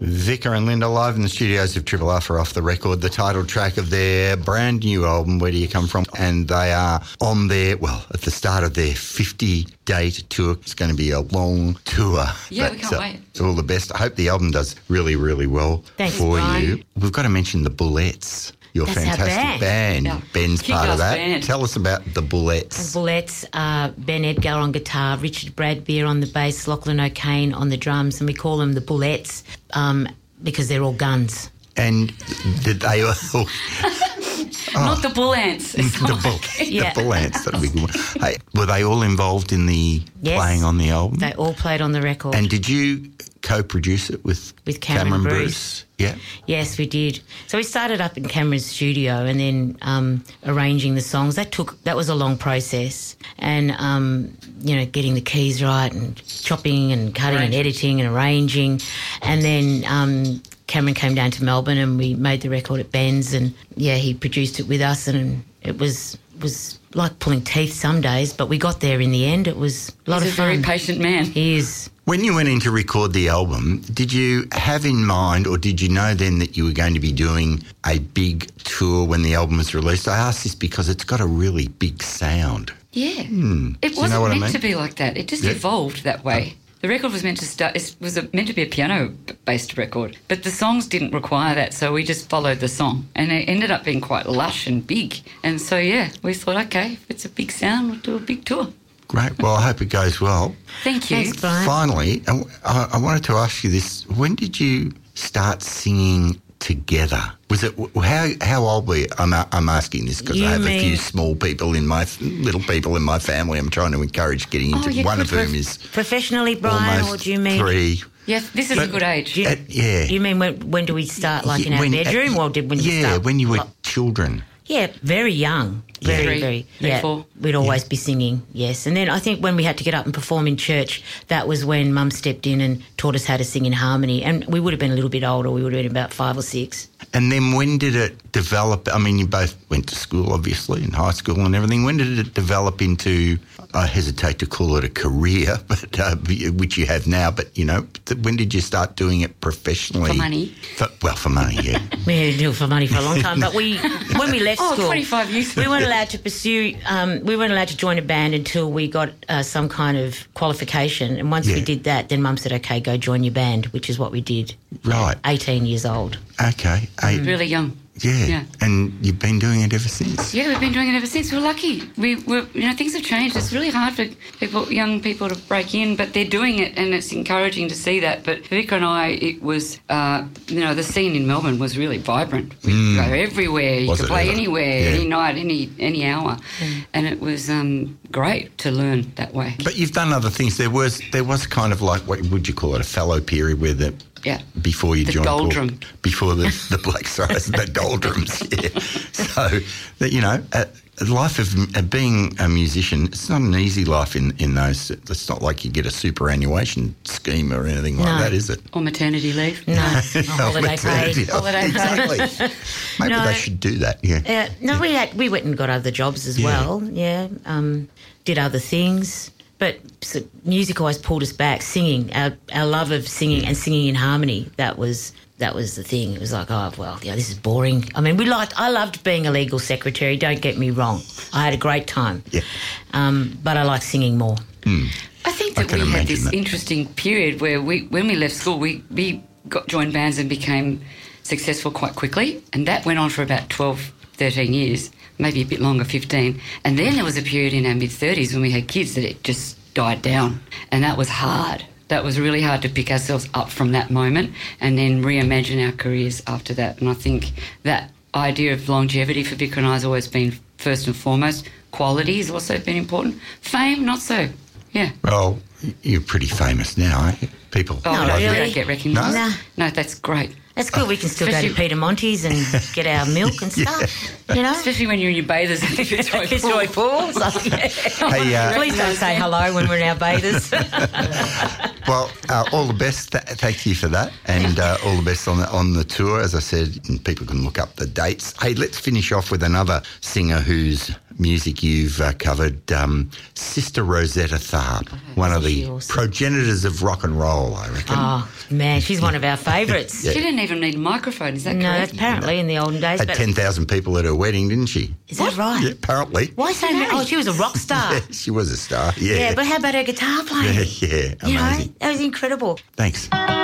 Vicar and Linda live in the studios of Triple R for Off the Record, the title track of their brand new album, Where Do You Come From? And they are on their, at the start of their 50-date tour. It's going to be a long tour. Yeah, we can't wait. All the best. I hope the album does really, really well for you. We've got to mention the Bullets. Your fantastic band. Yeah. Ben's part of that. Band. Tell us about the Bullets. The Bullets are Ben Edgar on guitar, Richard Bradbeer on the bass, Lachlan O'Kane on the drums, and we call them the Bullets because they're all guns. And did they all... Not the Bull Ants. The Bull Ants. That'll be good. Hey, were they all involved in the playing on the album? They all played on the record. And did you co-produce it with Cameron Bruce? Yeah. Yes, we did. So we started up in Cameron's studio and then arranging the songs. That was a long process, and getting the keys right and chopping and cutting and editing and arranging, and then Cameron came down to Melbourne and we made the record at Ben's, and he produced it with us, and it was like pulling teeth some days, but we got there in the end. It was a lot of fun. He's a very patient man. He is. When you went in to record the album, did you have in mind, or did you know then that you were going to be doing a big tour when the album was released? I ask this because it's got a really big sound. Yeah. It wasn't meant to be like that. It just evolved that way. The record was meant to start. It was meant to be a piano-based record, but the songs didn't require that, so we just followed the song, and it ended up being quite lush and big. And so we thought, okay, if it's a big sound, we'll do a big tour. Great. Well, I hope it goes well. Thank you. Thanks, Brian. Finally, I wanted to ask you this: when did you start singing together? Was it how old were you? I'm asking this because I have a few little people in my family. I'm trying to encourage getting into. One of whom is professionally, Brian, or do you mean 3? Yes, this is a good age. You mean when do we start? Like in our bedroom, or when you start? Yeah, when you were children. Yeah, very young. Very. Yeah, 4. we'd always be singing, yes. And then I think when we had to get up and perform in church, that was when Mum stepped in and taught us how to sing in harmony. And we would have been a little bit older. We would have been about 5 or 6. And then when did it develop? I mean, you both went to school, obviously, in high school and everything. When did it develop into, I hesitate to call it a career, but which you have now, but, when did you start doing it professionally? For money. For money, yeah. We had to do it for money for a long time, but when we left school... 25 years ago. We weren't allowed to pursue... we weren't allowed to join a band until we got some kind of qualification, and once we did that, then Mum said, OK, go join your band, which is what we did. Right. 18 years old. OK. Really young. Yeah. And you've been doing it ever since? Yeah, we've been doing it ever since. We're lucky. Things have changed. It's really hard for young people to break in, but they're doing it, and it's encouraging to see that. But for Vicar and I, it was, the scene in Melbourne was really vibrant. We could go everywhere. You could play anywhere, any night, any hour. And it was great to learn that way. But you've done other things. There was kind of like, what would you call it, a fallow period where before you joined doldrum. Before the Black Stars, the doldrums, So, life of being a musician, it's not an easy life in those. It's not like you get a superannuation scheme or anything like that, is it? Or maternity leave. No, holiday pay. Exactly. Maybe they should do that, we went and got other jobs as well, did other things. But music always pulled us back. Singing, our love of singing and singing in harmony, that was the thing. It was like, this is boring. I mean, I loved being a legal secretary, don't get me wrong. I had a great time. Yeah. But I like singing more. I think that we had this interesting period where when we left school, we joined bands and became successful quite quickly, and that went on for about 12, 13 years. Maybe a bit longer, 15. And then there was a period in our mid-30s when we had kids that it just died down. And that was hard. That was really hard to pick ourselves up from that moment and then reimagine our careers after that. And I think that idea of longevity for Vicar and I has always been first and foremost. Quality has also been important. Fame, not so. Yeah. Well, you're pretty famous now, aren't you? People. Oh, no, really? We don't get recognised? No, that's great. That's good. We can still go to Peter Monty's and get our milk and stuff, Especially when you're in your bathers at Fitzroy Falls. Please don't say hello when we're in our bathers. Well, all the best. Thank you for that, and all the best on the tour. As I said, people can look up the dates. Hey, let's finish off with another singer whose music you've covered, Sister Rosetta Tharpe, one of the progenitors of rock and roll. soul, I reckon. Oh, man, she's one of our favourites. She didn't even need a microphone, is that No, correct? that's apparently in the olden days. Had 10,000 people at her wedding, didn't she? Is that right? Yeah, apparently. Why so many? Oh, she was a rock star. Yeah, she was a star, yeah. Yeah, but how about her guitar playing? Yeah, You know, amazing. that was incredible. Thanks.